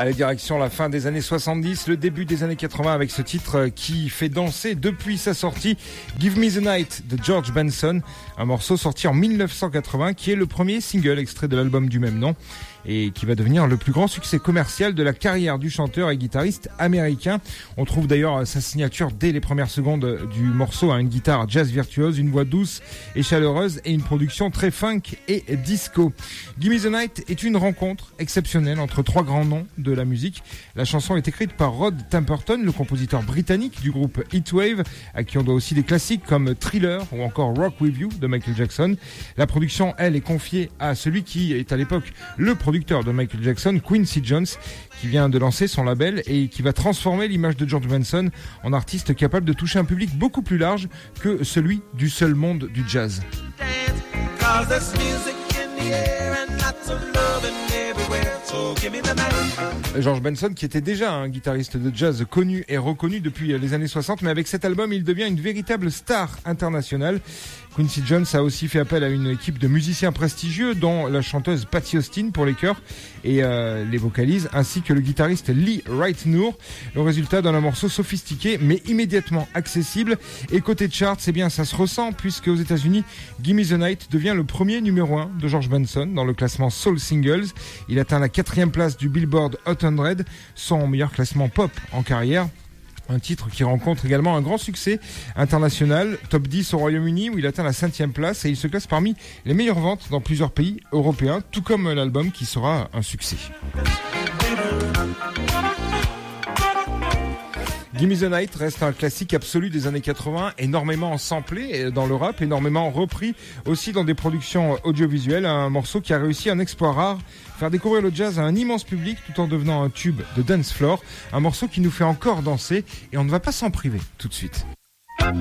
Allez, direction la fin des années 70, le début des années 80 avec ce titre qui fait danser depuis sa sortie, Give Me the Night de George Benson, un morceau sorti en 1980 qui est le premier single extrait de l'album du même nom et qui va devenir le plus grand succès commercial de la carrière du chanteur et guitariste américain. On trouve d'ailleurs sa signature dès les premières secondes du morceau, une guitare jazz virtuose, une voix douce et chaleureuse et une production très funk et disco. Give Me the Night est une rencontre exceptionnelle entre trois grands noms de la musique. La chanson est écrite par Rod Temperton, le compositeur britannique du groupe Heatwave, à qui on doit aussi des classiques comme Thriller ou encore Rock With You de Michael Jackson. La production, elle, est confiée à celui qui est à l'époque le producteur de Michael Jackson, Quincy Jones, qui vient de lancer son label et qui va transformer l'image de George Benson en artiste capable de toucher un public beaucoup plus large que celui du seul monde du jazz. George Benson, qui était déjà un guitariste de jazz connu et reconnu depuis les années 60, mais avec cet album, il devient une véritable star internationale. Quincy Jones a aussi fait appel à une équipe de musiciens prestigieux, dont la chanteuse Patti Austin pour les chœurs et les vocalises, ainsi que le guitariste Lee Wright Noor. Le résultat donne un morceau sophistiqué, mais immédiatement accessible. Et côté charts, eh bien, ça se ressent, puisque aux États-Unis, Give Me the Night devient le premier numéro 1 de George Benson dans le classement Soul Singles. Il atteint la 4e place du Billboard Hot 100, son meilleur classement pop en carrière. Un titre qui rencontre également un grand succès international, top 10 au Royaume-Uni où il atteint la 5e place et il se classe parmi les meilleures ventes dans plusieurs pays européens, tout comme l'album qui sera un succès. Give Me the Night reste un classique absolu des années 80, énormément samplé dans le rap, énormément repris aussi dans des productions audiovisuelles, un morceau qui a réussi un exploit rare, faire découvrir le jazz à un immense public tout en devenant un tube de dance floor, un morceau qui nous fait encore danser et on ne va pas s'en priver tout de suite.